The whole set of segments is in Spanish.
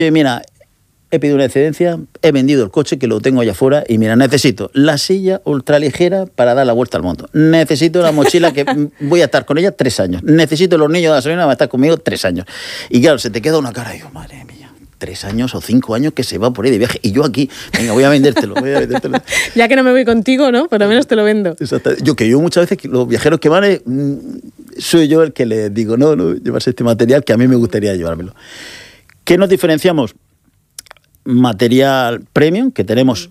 Mira, he pedido una excedencia, he vendido el coche que lo tengo allá afuera y mira, necesito la silla ultraligera para dar la vuelta al mundo. Necesito la mochila que voy a estar con ella 3 años. Necesito el hornillo de gasolina que va a estar conmigo 3 años. Y claro, se te queda una cara y yo, madre mía, 3 años o 5 años que se va por ahí de viaje y yo aquí, venga, voy a vendértelo. Ya que no me voy contigo, ¿no? Por lo menos te lo vendo. Exacto. Yo muchas veces, los viajeros que van, soy yo el que les digo, no, llevarse este material que a mí me gustaría llevármelo. ¿Qué nos diferenciamos? Material premium, que tenemos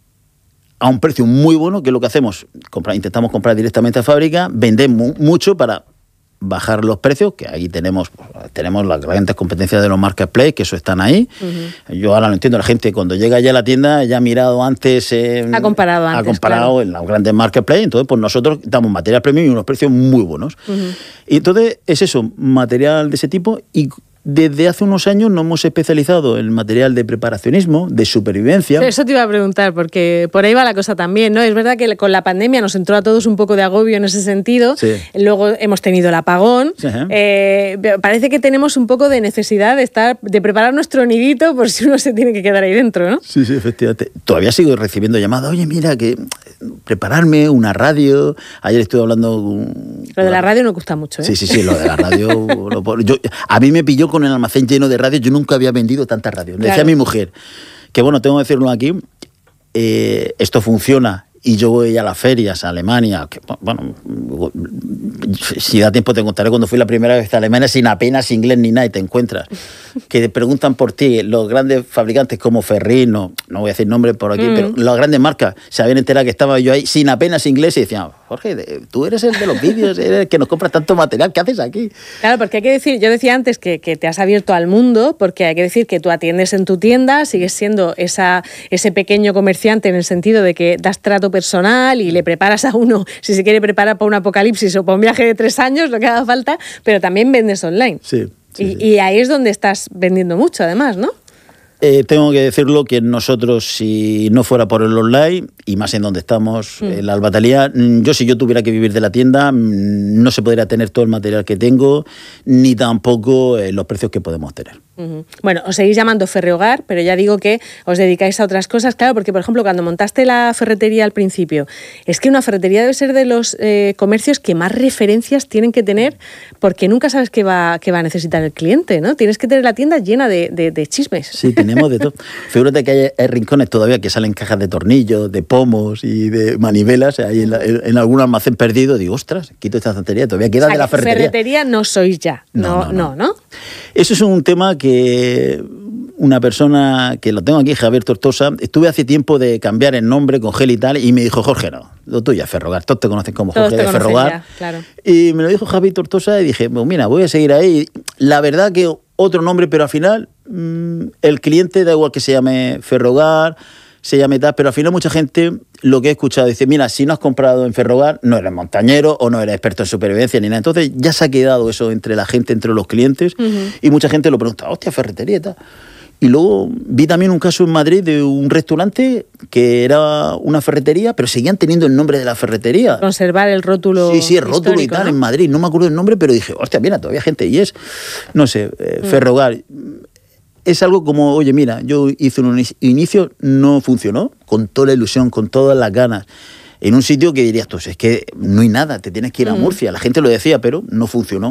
a un precio muy bueno, que es lo que hacemos, intentamos comprar directamente a fábrica, vendemos mucho para bajar los precios, que ahí tenemos las grandes competencias de los marketplaces, que eso están ahí. Yo ahora lo entiendo, la gente cuando llega ya a la tienda ya ha mirado antes, ha comparado claro, en los grandes marketplaces, entonces pues nosotros damos material premium y unos precios muy buenos. Y entonces es eso, material de ese tipo, y desde hace unos años nos hemos especializado en material de preparacionismo, de supervivencia. Eso te iba a preguntar, porque por ahí va la cosa también, ¿no? Es verdad que con la pandemia nos entró a todos un poco de agobio en ese sentido. Sí. Luego hemos tenido el apagón. Parece que tenemos un poco de necesidad de preparar nuestro nidito por si uno se tiene que quedar ahí dentro, ¿no? Sí, efectivamente. Todavía sigo recibiendo llamadas. Oye, mira, que prepararme una radio. Ayer estuve hablando... Lo de la radio nos gusta mucho, ¿eh? Sí, lo de la radio... a mí me pilló con el almacén lleno de radios. Yo nunca había vendido tantas radios. Le decía a mi mujer que, bueno, tengo que decirlo aquí, esto funciona y yo voy a las ferias a Alemania, que, bueno, si da tiempo te contaré cuando fui la primera vez a Alemania sin apenas inglés ni nada y te encuentras que te preguntan por ti los grandes fabricantes como Ferrino, no voy a decir nombres por aquí, pero las grandes marcas se habían enterado que estaba yo ahí sin apenas inglés y decían, Jorge, tú eres el de los vídeos, eres el que nos compras tanto material, ¿qué haces aquí? Claro, porque hay que decir, yo decía antes que te has abierto al mundo, porque hay que decir que tú atiendes en tu tienda, sigues siendo ese pequeño comerciante en el sentido de que das trato personal y le preparas a uno, si se quiere preparar para un apocalipsis o para un viaje de 3 años, lo que haga falta, pero también vendes online. Sí. Y ahí es donde estás vendiendo mucho, además, ¿no? Tengo que decirlo que nosotros, si no fuera por el online, y más en donde estamos, en la albatalía, si yo tuviera que vivir de la tienda, no se podría tener todo el material que tengo, ni tampoco los precios que podemos tener. Bueno, os seguís llamando Ferrehogar, pero ya digo que os dedicáis a otras cosas, claro, porque, por ejemplo, cuando montaste la ferretería al principio, es que una ferretería debe ser de los comercios que más referencias tienen que tener, porque nunca sabes qué va a necesitar el cliente, ¿no? Tienes que tener la tienda llena de chismes. Sí, tenemos de todo. Figúrate que hay rincones todavía que salen cajas de tornillos, de pomos y de manivelas, ahí en algún almacén perdido. Digo, ostras, quito esta tontería, todavía queda de la ferretería. Ferretería no sois ya, no. Eso es un tema que una persona que lo tengo aquí, Javier Tortosa, estuve hace tiempo de cambiar el nombre con gel y tal, y me dijo, Jorge, no, lo tuyo es Ferrehogar, todos te conocen como Jorge de Ferrehogar. Ya, claro. Y me lo dijo Javier Tortosa y dije, pues mira, voy a seguir ahí. La verdad que otro nombre, pero al final el cliente da igual que se llame Ferrehogar, se llame tal, pero al final mucha gente lo que he escuchado dice, mira, si no has comprado en Ferrehogar, no eres montañero o no eres experto en supervivencia ni nada. Entonces ya se ha quedado eso entre la gente, entre los clientes, y mucha gente lo pregunta, hostia, ferretería y tal. Y luego vi también un caso en Madrid de un restaurante que era una ferretería, pero seguían teniendo el nombre de la ferretería. Conservar el rótulo. Sí, el rótulo y tal, ¿no? En Madrid, no me acuerdo el nombre, pero dije, hostia, mira, todavía hay gente, y es, no sé, Ferrehogar. Es algo como, oye, mira, yo hice un inicio, no funcionó, con toda la ilusión, con todas las ganas, en un sitio que dirías, pues es que no hay nada, te tienes que ir a Murcia. La gente lo decía, pero no funcionó.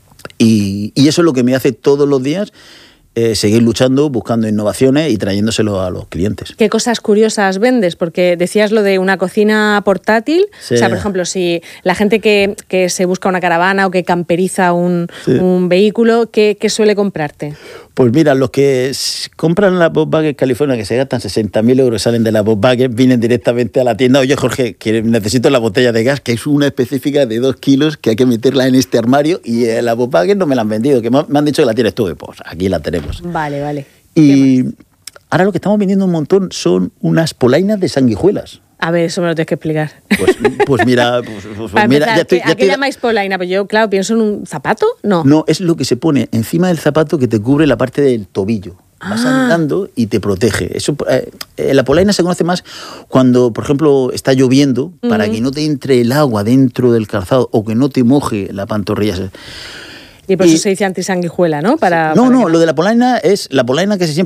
Y eso es lo que me hace todos los días seguir luchando, buscando innovaciones y trayéndoselo a los clientes. ¿Qué cosas curiosas vendes? Porque decías lo de una cocina portátil. Sí. O sea, por ejemplo, si la gente que se busca una caravana o que camperiza un vehículo, ¿qué suele comprarte? Pues mira, los que compran la Volkswagen California, que se gastan 60.000 euros, salen de la Volkswagen, vienen directamente a la tienda. Oye, Jorge, que necesito la botella de gas, que es una específica de 2 kilos, que hay que meterla en este armario, y la Volkswagen no me la han vendido, que me han dicho que la tienes tú. Pues aquí la tenemos. Vale. Y ahora lo que estamos vendiendo un montón son unas polainas de sanguijuelas. A ver, eso me lo tienes que explicar. Pues mira... ¿A qué llamáis polaina? Pues yo, claro, pienso en un zapato, ¿no? No, es lo que se pone encima del zapato que te cubre la parte del tobillo. Vas andando y te protege. Eso, la polaina se conoce más cuando, por ejemplo, está lloviendo, para que no te entre el agua dentro del calzado o que no te moje la pantorrilla. Y por eso se dice antisanguijuela, ¿no? No, lo de la polaina es la polaina que se siempre